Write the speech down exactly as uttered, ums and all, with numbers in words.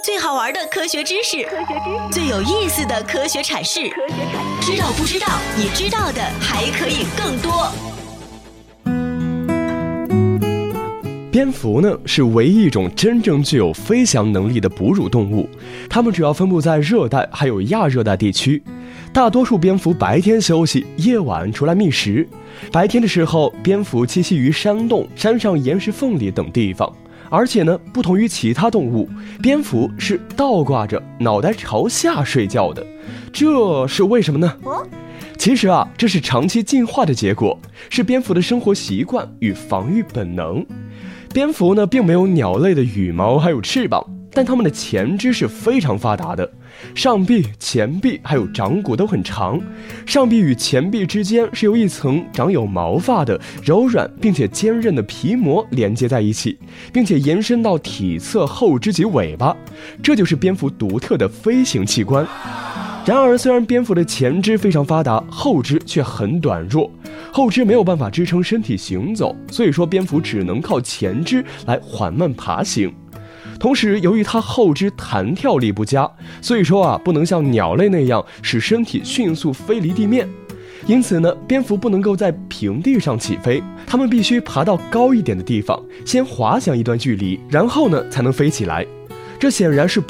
最好玩的科学知识，最有意思的科学阐释，知道不知道？你知道的还可以更多。 蝙蝠呢是唯一一种真正具有飞翔能力的哺乳动物，它们主要分布在热带还有亚热带地区。大多数蝙蝠白天休息，夜晚出来觅食。白天的时候，蝙蝠栖息于山洞、山上岩石缝里等地方。而且呢，不同于其他动物，蝙蝠是倒挂着脑袋朝下睡觉的，这是为什么呢？其实啊，这是长期进化的结果，是蝙蝠的生活习惯与防御本能。蝙蝠呢，并没有鸟类的羽毛还有翅膀，但它们的前肢是非常发达的，上臂、前臂还有掌骨都很长，上臂与前臂之间是由一层长有毛发的柔软并且坚韧的皮膜连接在一起，并且延伸到体侧后肢及尾巴，这就是蝙蝠独特的飞行器官。然而，虽然蝙蝠的前肢非常发达，后肢却很短弱，后肢没有办法支撑身体行走，所以说蝙蝠只能靠前肢来缓慢爬行。同时，由于它后肢弹跳力不佳，所以说啊，不能像鸟类那样使身体迅速飞离地面。因此呢，蝙蝠不能够在平地上起飞，它们必须爬到高一点的地方，先滑翔一段距离，然后呢才能飞起来。这显然是